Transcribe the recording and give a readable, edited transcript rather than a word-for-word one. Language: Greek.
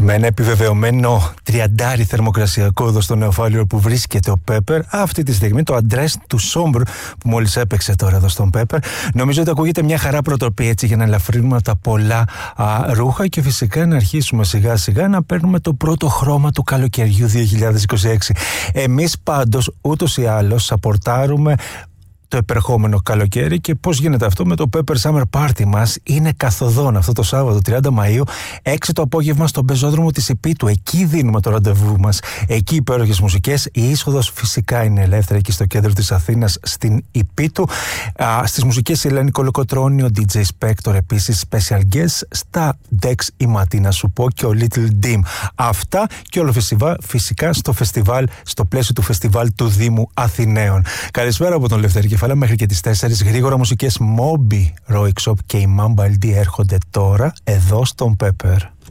Με ένα επιβεβαιωμένο 30 θερμοκρασιακό εδώ στο Νεοφάλιο που βρίσκεται ο Πέπερ, αυτή τη στιγμή το αντρές του Σόμπρ που μόλις έπαιξε τώρα εδώ στον Πέπερ, νομίζω ότι ακούγεται μια χαρά προτροπή έτσι για να ελαφρύνουμε τα πολλά ρούχα και φυσικά να αρχίσουμε σιγά σιγά να παίρνουμε το πρώτο χρώμα του καλοκαιριού 2026. Εμείς πάντως ούτως ή άλλως σαπορτάρουμε το επερχόμενο καλοκαίρι και πώς γίνεται αυτό με το Pepper Summer Party μας. Είναι καθοδόν αυτό το Σάββατο 30 Μαΐου 6 το απόγευμα στον πεζόδρομο της Ιππίτου. Εκεί δίνουμε το ραντεβού μας, εκεί υπέροχες μουσικές. Η είσοδος φυσικά είναι ελεύθερη εκεί στο κέντρο της Αθήνας στην Ιππίτου. Στις μουσικές η Ελένη Κολοκοτρώνη, ο DJ Spector, επίσης special guest. Στα Dex η Ματίνα Σουπό και ο Little Dim. Αυτά και όλο φυσικά στο φεστιβάλ, στο πλαίσιο του φεστιβάλ του Δήμου Αθηναίων. Καλησπέρα από τον Λευτέρη Κεφάλα μέχρι και τις 4. Γρήγορα μουσικές. Moby, Roixop και η Mamba LD έρχονται τώρα εδώ στον Pepper.